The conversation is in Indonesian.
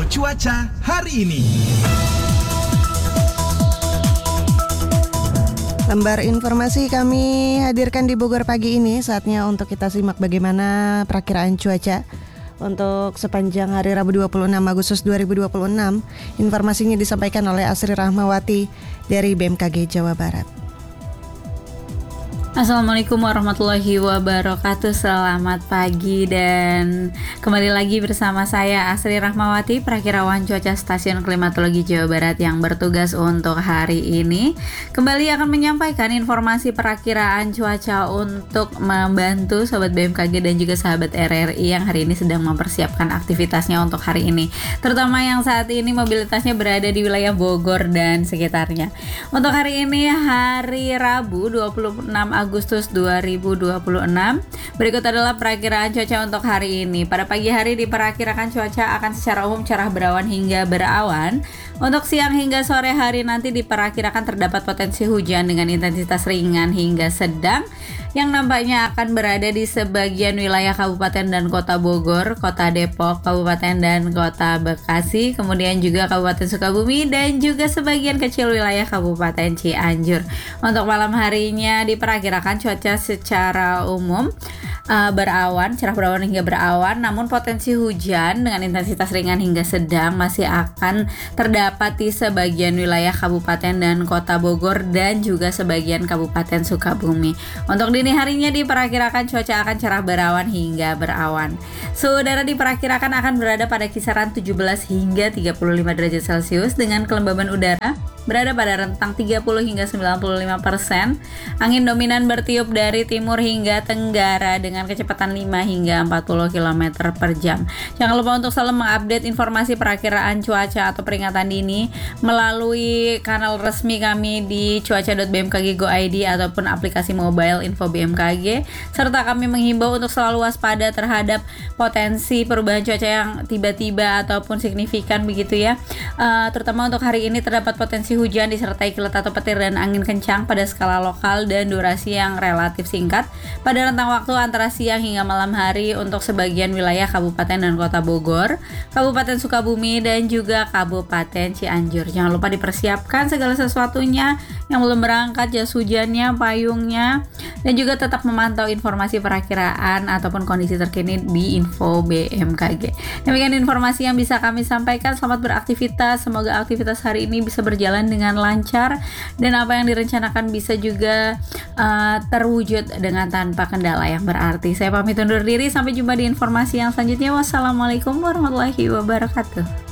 cuaca hari ini. Lembar informasi kami hadirkan di Bogor pagi ini. Saatnya untuk kita simak bagaimana perakiraan cuaca untuk sepanjang hari Rabu 26 Agustus 2026. Informasinya disampaikan oleh Asri Rahmawati dari BMKG Jawa Barat. Assalamualaikum warahmatullahi wabarakatuh. Selamat pagi dan kembali lagi bersama saya Asri Rahmawati, Prakirawan Cuaca Stasiun Klimatologi Jawa Barat yang bertugas untuk hari ini. Kembali akan menyampaikan informasi perakiraan cuaca untuk membantu Sobat BMKG dan juga sahabat RRI yang hari ini sedang mempersiapkan aktivitasnya untuk hari ini, terutama yang saat ini mobilitasnya berada di wilayah Bogor dan sekitarnya. Untuk hari ini, hari Rabu 26 Agustus 2026. Berikut adalah perakiraan cuaca untuk hari ini. Pada pagi hari diperkirakan cuaca akan secara umum cerah berawan hingga berawan. Untuk siang hingga sore hari nanti diperkirakan terdapat potensi hujan dengan intensitas ringan hingga sedang yang nampaknya akan berada di sebagian wilayah Kabupaten dan Kota Bogor, Kota Depok, Kabupaten dan Kota Bekasi, kemudian juga Kabupaten Sukabumi dan juga sebagian kecil wilayah Kabupaten Cianjur. Untuk malam harinya diperkirakan cuaca secara umum berawan, cerah berawan hingga berawan, namun potensi hujan dengan intensitas ringan hingga sedang masih akan terdapat di sebagian wilayah Kabupaten dan Kota Bogor dan juga sebagian Kabupaten Sukabumi. Untuk dini harinya diperkirakan cuaca akan cerah berawan hingga berawan. Suhu udara diperkirakan akan berada pada kisaran 17 hingga 35 derajat Celcius dengan kelembaban udara berada pada rentang 30 hingga 95%. Angin dominan bertiup dari timur hingga tenggara dengan kecepatan 5 hingga 40 km per jam. Jangan lupa untuk selalu mengupdate informasi perakiraan cuaca atau peringatan dini melalui kanal resmi kami di cuaca.bmkg.go.id ataupun aplikasi mobile info BMKG, serta kami menghimbau untuk selalu waspada terhadap potensi perubahan cuaca yang tiba-tiba ataupun signifikan begitu ya. Terutama untuk hari ini terdapat potensi hujan disertai kilat atau petir dan angin kencang pada skala lokal dan durasi yang relatif singkat pada rentang waktu antara siang hingga malam hari untuk sebagian wilayah Kabupaten dan Kota Bogor, Kabupaten Sukabumi dan juga Kabupaten Cianjur. Jangan lupa dipersiapkan segala sesuatunya, yang belum berangkat jas hujannya, payungnya, dan juga tetap memantau informasi perakiraan ataupun kondisi terkini di info BMKG. Demikian informasi yang bisa kami sampaikan. Selamat beraktivitas, semoga aktivitas hari ini bisa berjalan dengan lancar dan apa yang direncanakan bisa juga terwujud dengan tanpa kendala yang berarti. Saya pamit undur diri, sampai jumpa di informasi yang selanjutnya. Wassalamualaikum warahmatullahi wabarakatuh.